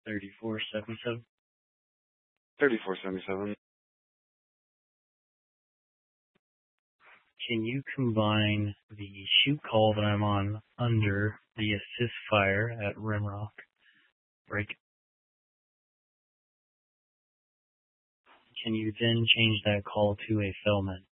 3477. 3477. Can you combine the shoot call that I'm on under the assist fire at Rimrock? Break. Can you then change that call to a Fellman?